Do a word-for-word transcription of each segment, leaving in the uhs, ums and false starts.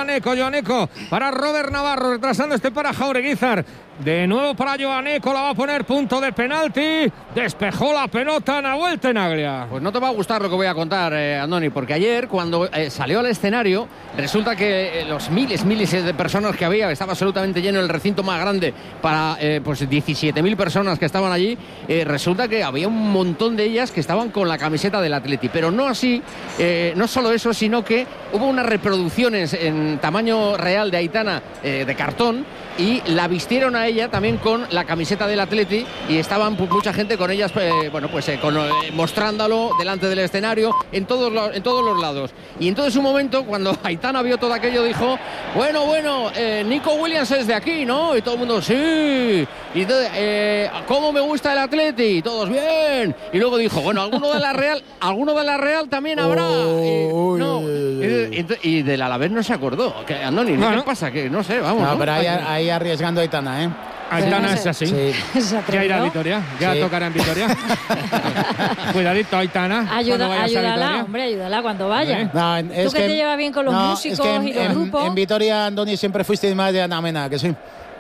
Joaneco, Joaneco para Robert Navarro, retrasando este para Jaureguizar. De nuevo para Joaneco, la va a poner punto de penalti. Despejó la pelota Nahuel Tenaglia. Pues no te va a gustar lo que voy a contar, eh, Andoni, porque ayer cuando eh, salió al escenario, resulta que eh, los miles, miles de personas que había, estaba absolutamente lleno el recinto más grande para eh, pues diecisiete mil personas que estaban allí, eh, resulta que había un montón de ellas que estaban con la camiseta del Atleti, pero no así, eh, no solo eso, sino que hubo unas reproducciones en tamaño real de Aitana eh, de cartón, y la vistieron a ella también con la camiseta del Atleti, y estaban pues, mucha gente con ellas, eh, bueno, pues eh, con, eh, mostrándolo delante del escenario en todos, los, en todos los lados. Y entonces un momento, cuando Aitana vio todo aquello, dijo, bueno, bueno, eh, Nico Williams es de aquí, ¿no? Y todo el mundo, sí. Y entonces, eh, ¿cómo me gusta el Atleti? Y todos, bien. Y luego dijo, bueno, alguno de la Real, alguno de la Real también habrá. Oh, y, no. y, y del Alavés no se acordó. ¿Qué, Andoni, ¿qué bueno. pasa? Que no sé, vamos. No, ¿no? pero ahí, ahí arriesgando a Aitana, ¿eh? Aitana es así. Sí. Ya irá a Vitoria, ya sí. tocará en Vitoria. Cuidadito, Aitana. Ayuda, ayúdala, hombre, ayúdala cuando vaya. No, es Tú que, que te llevas bien con los no, músicos es que en, y los en, grupos. En Vitoria, Andoni, siempre fuiste más de Ana Mena, que sí.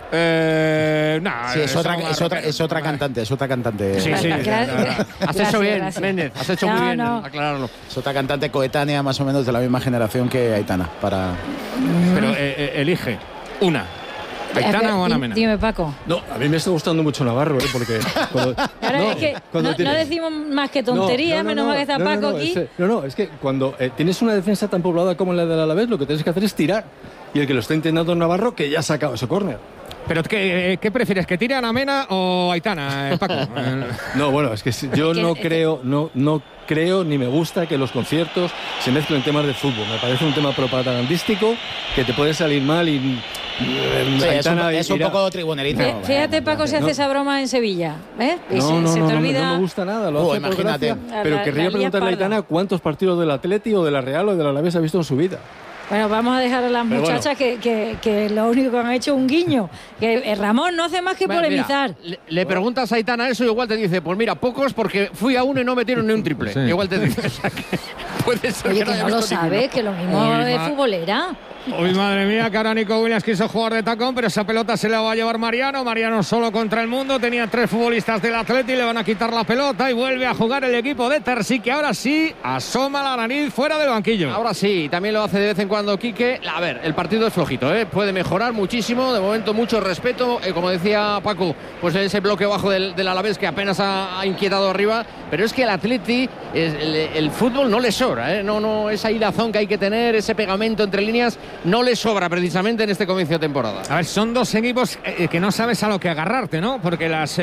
Eh, no, sí, es otra, es, otra, es otra cantante, es otra cantante. Sí, sí. Has hecho bien, gracias. Méndez, has hecho no, muy bien no. aclararlo. Es otra cantante coetánea, más o menos de la misma generación que Aitana. Para... Pero eh, eh, elige una. ¿Aitana o Ana Mena? Dime, Paco. No, a mí me está gustando mucho Navarro, ¿eh? Porque... Cuando, Ahora no, es que no, tienes... no decimos más que tonterías, no, no, no, menos mal que está no, Paco no, aquí. Es, no, no, es que cuando eh, tienes una defensa tan poblada como la del Alavés, lo que tienes que hacer es tirar. Y el que lo está intentando Navarro, que ya ha sacado ese córner. ¿Pero qué, qué prefieres, que tire a Ana Mena o Aitana, eh, Paco? No, bueno, es que yo no creo, no, no creo ni me gusta que los conciertos se mezclen temas de fútbol. Me parece un tema propagandístico que te puede salir mal y... Sí, es un, es un poco tribunerito. No, Fíjate, Paco, si no. hace esa broma en Sevilla. ¿eh? Y no, se, no, se no, te olvida... no me gusta nada. Lo oh, hace imagínate. Gracia, pero querría preguntarle a Aitana cuántos partidos del Atleti o de la Real o de la Alavés ha visto en su vida. Bueno, vamos a dejar a las Pero muchachas bueno. que, que, que lo único que han hecho es un guiño. Que Ramón no hace más que bueno, polemizar. Mira, le, le preguntas a Aitana eso y igual te dice, pues mira, pocos porque fui a uno y no metieron ni un triple. Sí. Igual te dice, o sea, que puede ser Oye, que que no, no lo sabes, que lo mismo Uy, de futbolera. Uy, madre mía, que ahora Nico Williams quiso jugar de tacón, pero esa pelota se la va a llevar Mariano. Mariano solo contra el mundo. Tenía tres futbolistas del Atleti, le van a quitar la pelota y vuelve a jugar el equipo de Terzi, que ahora sí asoma la nariz fuera del banquillo. Ahora sí, también lo hace de vez en cuando Quique. A ver, el partido es flojito, ¿eh? Puede mejorar muchísimo. De momento, mucho respeto. Eh, como decía Paco, pues ese bloque bajo del, del Alavés que apenas ha, ha inquietado arriba. Pero es que el Atleti, el, el, el fútbol no le sobra, ¿eh? No, no, esa hilazón que hay que tener, ese pegamento entre líneas, no le sobra precisamente en este comienzo de temporada. A ver, son dos equipos eh, que no sabes a lo que agarrarte, ¿no? Porque las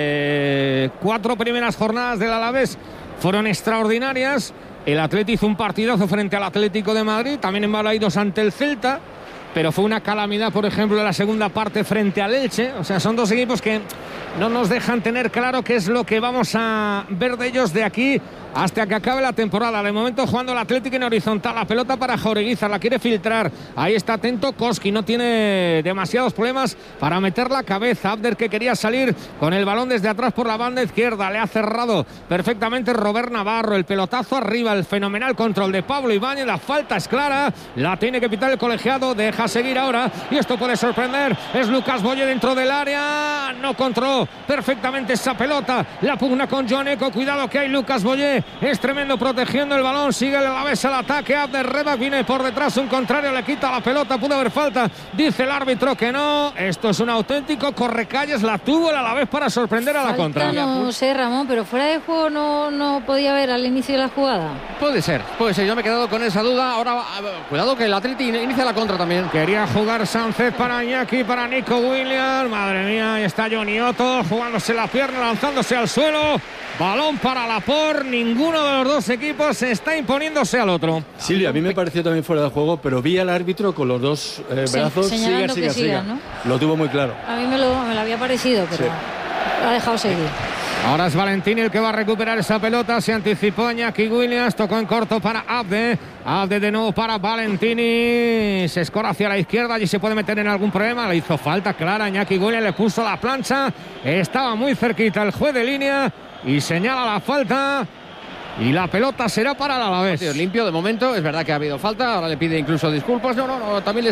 eh, cuatro primeras jornadas del Alavés fueron extraordinarias. El Atleti hizo un partidazo frente al Atlético de Madrid, también en Balaidos ante el Celta, pero fue una calamidad, por ejemplo, en la segunda parte frente al Elche. O sea, son dos equipos que no nos dejan tener claro qué es lo que vamos a ver de ellos de aquí hasta que acabe la temporada. De momento jugando el Atlético en horizontal, la pelota para Jaureguizar, la quiere filtrar, ahí está atento Koski, no tiene demasiados problemas para meter la cabeza. Abder, que quería salir con el balón desde atrás por la banda izquierda, le ha cerrado perfectamente Robert Navarro, el pelotazo arriba, el fenomenal control de Pablo Ibáñez, la falta es clara, la tiene que pitar el colegiado, deja seguir ahora y esto puede sorprender. Es Lucas Boye dentro del área, no controló perfectamente esa pelota, la pugna con Joaneco, cuidado que hay Lucas Boye. Es tremendo protegiendo el balón, sigue el Alavés al ataque. Abder Rebak viene por detrás, un contrario le quita la pelota, pudo haber falta, dice el árbitro que no. Esto es un auténtico correcalles, la tuvo el Alavés para sorprender a la falta, contra. No sé, Ramón, pero fuera de juego no, no podía haber al inicio de la jugada. Puede ser, puede ser, yo me he quedado con esa duda. Ahora, cuidado que el Atleti inicia la contra también. Quería jugar Sánchez para Iñaki, para Nico Williams, madre mía, ahí está Johnny Otto jugándose la pierna, lanzándose al suelo. Balón para Laporte, ninguno de los dos equipos se está imponiéndose al otro. Silvia, a mí me pareció también fuera de juego, pero vi al árbitro con los dos eh, brazos, sí, siga, siga, que siga, siga. ¿no? Lo tuvo muy claro. A mí me lo, me lo había parecido, pero sí. Lo ha dejado seguir. Ahora es Valentini el que va a recuperar esa pelota. Se anticipó Iñaki Williams, tocó en corto para Abde. Abde de nuevo para Valentini. Se escora hacia la izquierda, allí se puede meter en algún problema. Le hizo falta clara, Iñaki Williams le puso la plancha. Estaba muy cerquita el juez de línea y señala la falta. Y la pelota será para el Alavés. Limpio de momento, es verdad que ha habido falta, ahora le pide incluso disculpas. No, no, no, también le